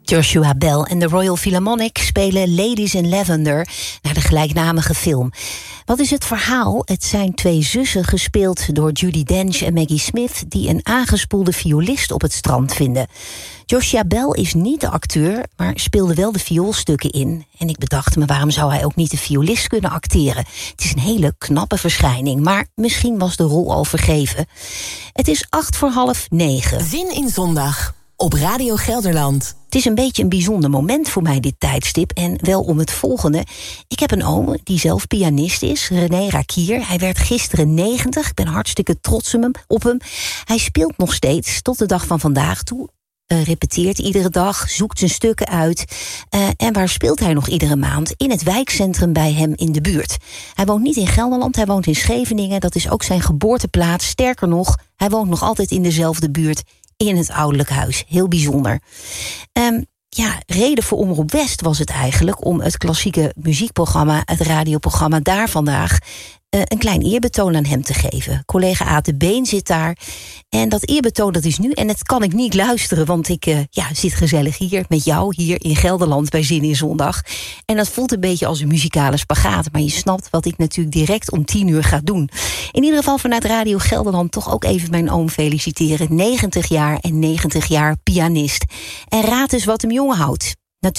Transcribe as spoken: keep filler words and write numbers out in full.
Joshua Bell en de Royal Philharmonic spelen Ladies in Lavender naar de gelijknamige film. Wat is het verhaal? Het zijn twee zussen, gespeeld door Judi Dench en Maggie Smith, die een aangespoelde violist op het strand vinden. Joshua Bell is niet de acteur, maar speelde wel de vioolstukken in. En ik bedacht me, waarom zou hij ook niet de violist kunnen acteren? Het is een hele knappe verschijning, maar misschien was de rol al vergeven. Het is acht voor half negen. Zin in zondag op Radio Gelderland. Het is een beetje een bijzonder moment voor mij, dit tijdstip. En wel om het volgende. Ik heb een oom die zelf pianist is, René Rakier. Hij werd gisteren negentig. Ik ben hartstikke trots op hem. Op hem. Hij speelt nog steeds tot de dag van vandaag toe. Uh, repeteert iedere dag, zoekt zijn stukken uit. Uh, en waar speelt hij nog iedere maand? In het wijkcentrum bij hem in de buurt. Hij woont niet in Gelderland, hij woont in Scheveningen. Dat is ook zijn geboorteplaats. Sterker nog, hij woont nog altijd in dezelfde buurt, in het ouderlijk huis. Heel bijzonder. Um, ja, reden voor Omroep West was het eigenlijk om het klassieke muziekprogramma, het radioprogramma daar vandaag, Uh, een klein eerbetoon aan hem te geven. Collega Aad de Been zit daar. En dat eerbetoon, dat is nu. En het kan ik niet luisteren, want ik uh, ja, zit gezellig hier met jou, hier in Gelderland bij Zin in Zondag. En dat voelt een beetje als een muzikale spagaat. Maar je snapt wat ik natuurlijk direct om tien uur ga doen. In ieder geval vanuit Radio Gelderland toch ook even mijn oom feliciteren. negentig jaar en negentig jaar pianist. En raad eens wat hem jong houdt.